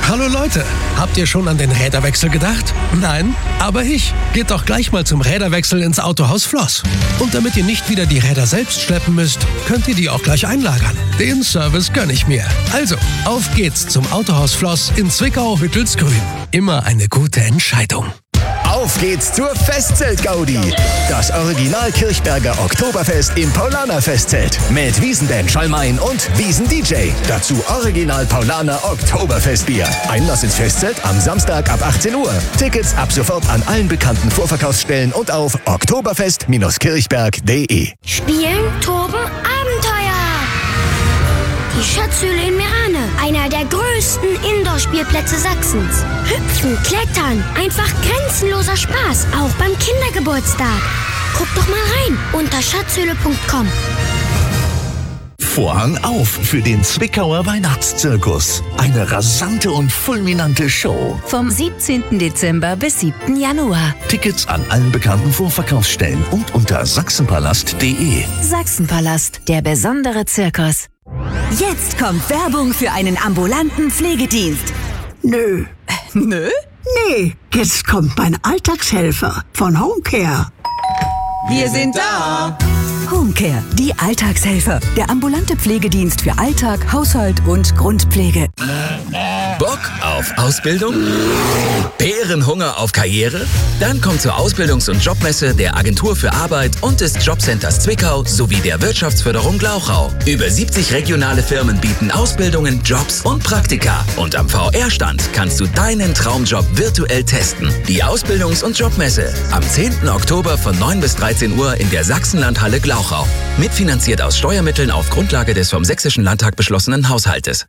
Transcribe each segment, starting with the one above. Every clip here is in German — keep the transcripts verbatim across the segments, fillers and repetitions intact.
Hallo Leute, habt ihr schon an den Räderwechsel gedacht? Nein? Aber ich. Geht doch gleich mal zum Räderwechsel ins Autohaus Floss. Und damit ihr nicht wieder die Räder selbst schleppen müsst, könnt ihr die auch gleich einlagern. Den Service gönn ich mir. Also, auf geht's zum Autohaus Floss in Zwickau-Hüttelsgrün. Immer eine gute Entscheidung. Auf geht's zur Festzelt-Gaudi. Das Original Kirchberger Oktoberfest im Paulaner Festzelt. Mit Wiesenband Schallmain und Wiesen-D J. Dazu Original Paulaner Oktoberfestbier. Einlass ins Festzelt am Samstag ab achtzehn Uhr. Tickets ab sofort an allen bekannten Vorverkaufsstellen und auf oktoberfest kirchberg punkt de. Spielen, toben, Abenteuer! Die Schatzhöhle in Merane, einer der größten Indoor-Spielplätze Sachsens. Hüpfen, klettern, einfach grenzenloser Spaß, auch beim Kindergeburtstag. Guck doch mal rein unter schatzhöhle punkt com. Vorhang auf für den Zwickauer Weihnachtszirkus. Eine rasante und fulminante Show. Vom siebzehnten Dezember bis siebten Januar. Tickets an allen bekannten Vorverkaufsstellen und unter sachsenpalast punkt de. Sachsenpalast, der besondere Zirkus. Jetzt kommt Werbung für einen ambulanten Pflegedienst. Nö. Nö? Nee, jetzt kommt mein Alltagshelfer von Homecare. Wir sind da. Homecare, die Alltagshelfer. Der ambulante Pflegedienst für Alltag, Haushalt und Grundpflege. Bock auf Ausbildung? Bärenhunger auf Karriere? Dann kommt zur Ausbildungs- und Jobmesse der Agentur für Arbeit und des Jobcenters Zwickau sowie der Wirtschaftsförderung Glauchau. Über siebzig regionale Firmen bieten Ausbildungen, Jobs und Praktika. Und am V R-Stand kannst du deinen Traumjob virtuell testen. Die Ausbildungs- und Jobmesse am zehnten Oktober von neun bis dreizehn Uhr in der Sachsenlandhalle Glauchau. Mitfinanziert aus Steuermitteln auf Grundlage des vom Sächsischen Landtag beschlossenen Haushaltes.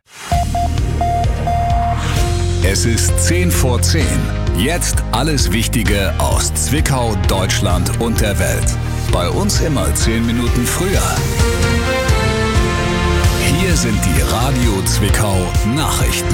Es ist zehn vor zehn. Jetzt alles Wichtige aus Zwickau, Deutschland und der Welt. Bei uns immer zehn Minuten früher. Hier sind die Radio Zwickau Nachrichten.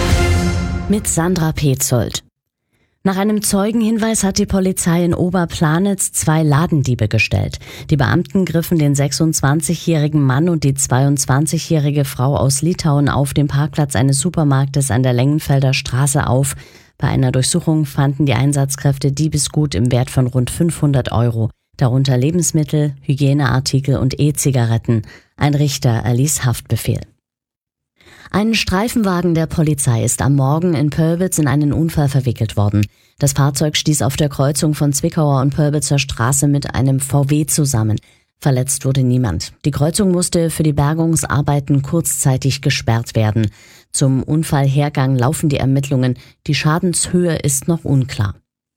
Mit Sandra Petzold. Nach einem Zeugenhinweis hat die Polizei in Oberplanitz zwei Ladendiebe gestellt. Die Beamten griffen den sechsundzwanzigjährigen Mann und die zweiundzwanzigjährige Frau aus Litauen auf dem Parkplatz eines Supermarktes an der Lengenfelder Straße auf. Bei einer Durchsuchung fanden die Einsatzkräfte Diebesgut im Wert von rund fünfhundert Euro, darunter Lebensmittel, Hygieneartikel und E-Zigaretten. Ein Richter erließ Haftbefehl. Ein Streifenwagen der Polizei ist am Morgen in Pölbitz in einen Unfall verwickelt worden. Das Fahrzeug stieß auf der Kreuzung von Zwickauer und Pölbitzer Straße mit einem V W zusammen. Verletzt wurde niemand. Die Kreuzung musste für die Bergungsarbeiten kurzzeitig gesperrt werden. Zum Unfallhergang laufen die Ermittlungen. Die Schadenshöhe ist noch unklar.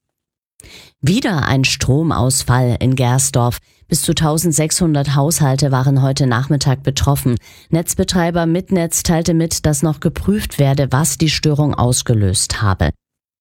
Wieder ein Stromausfall in Gersdorf. Bis zu eintausendsechshundert Haushalte waren heute Nachmittag betroffen. Netzbetreiber Mitnetz teilte mit, dass noch geprüft werde, was die Störung ausgelöst habe.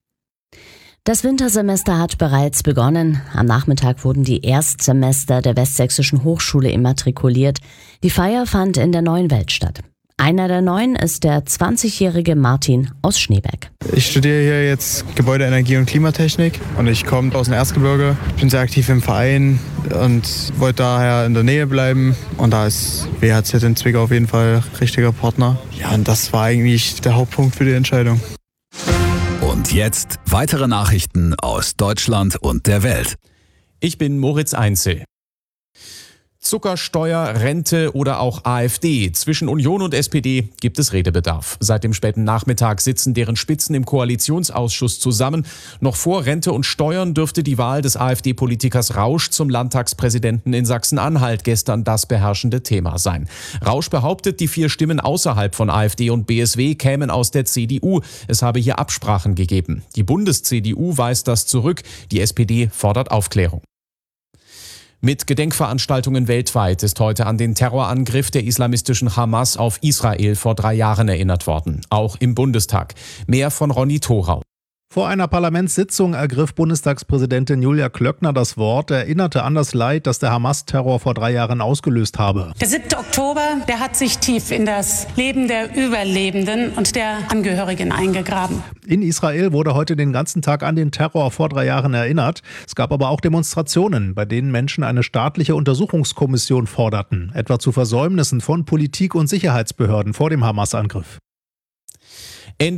Das Wintersemester hat bereits begonnen. Am Nachmittag wurden die Erstsemester der Westsächsischen Hochschule immatrikuliert. Die Feier fand in der Neuen Welt statt. Einer der Neuen ist der zwanzigjährige Martin aus Schneeberg. Ich studiere hier jetzt Gebäude, Energie und Klimatechnik und ich komme aus dem Erzgebirge. Ich bin sehr aktiv im Verein und wollte daher in der Nähe bleiben. Und da ist W H Z in Zwickau auf jeden Fall richtiger Partner. Ja, und das war eigentlich der Hauptpunkt für die Entscheidung. Und jetzt weitere Nachrichten aus Deutschland und der Welt. Ich bin Moritz Einzel. Zuckersteuer, Rente oder auch AfD. Zwischen Union und S P D gibt es Redebedarf. Seit dem späten Nachmittag sitzen deren Spitzen im Koalitionsausschuss zusammen. Noch vor Rente und Steuern dürfte die Wahl des AfD-Politikers Rausch zum Landtagspräsidenten in Sachsen-Anhalt gestern das beherrschende Thema sein. Rausch behauptet, die vier Stimmen außerhalb von AfD und B S W kämen aus der C D U. Es habe hier Absprachen gegeben. Die Bundes-C D U weist das zurück. Die S P D fordert Aufklärung. Mit Gedenkveranstaltungen weltweit ist heute an den Terrorangriff der islamistischen Hamas auf Israel vor drei Jahren erinnert worden. Auch im Bundestag. Mehr von Ronny Thorau. Vor einer Parlamentssitzung ergriff Bundestagspräsidentin Julia Klöckner das Wort, erinnerte an das Leid, das der Hamas-Terror vor drei Jahren ausgelöst habe. Der siebte Oktober, der hat sich tief in das Leben der Überlebenden und der Angehörigen eingegraben. In Israel wurde heute den ganzen Tag an den Terror vor drei Jahren erinnert. Es gab aber auch Demonstrationen, bei denen Menschen eine staatliche Untersuchungskommission forderten, etwa zu Versäumnissen von Politik und Sicherheitsbehörden vor dem Hamas-Angriff.